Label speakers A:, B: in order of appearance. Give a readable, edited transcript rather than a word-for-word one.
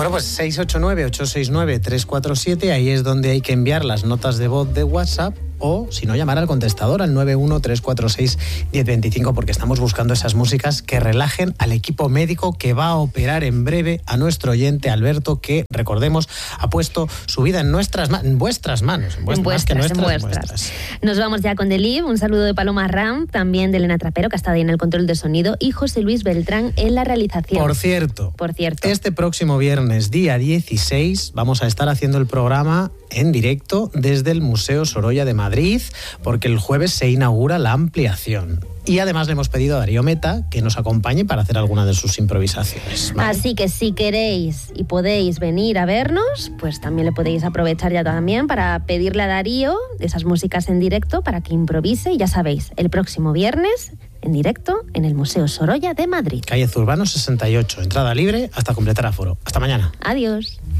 A: Bueno, pues 689-869-347, ahí es donde hay que enviar las notas de voz de WhatsApp, o si no, llamar al contestador al 913461025, porque estamos buscando esas músicas que relajen al equipo médico que va a operar en breve a nuestro oyente Alberto, que, recordemos, ha puesto su vida en vuestras manos.
B: Nos vamos ya con Delib, un saludo de Paloma Ram, también de Elena Trapero, que ha estado ahí en el control de sonido, y José Luis Beltrán en la realización.
A: Por cierto, este próximo viernes, día 16, vamos a estar haciendo el programa en directo desde el Museo Sorolla de Madrid, porque el jueves se inaugura la ampliación. Y además le hemos pedido a Darío Meta que nos acompañe para hacer alguna de sus improvisaciones, ¿vale?
B: Así que si queréis y podéis venir a vernos, pues también le podéis aprovechar ya también para pedirle a Darío esas músicas en directo para que improvise. Y ya sabéis, el próximo viernes en directo en el Museo Sorolla de Madrid.
A: Calle Zurbano 68, entrada libre hasta completar aforo. Hasta mañana.
B: Adiós.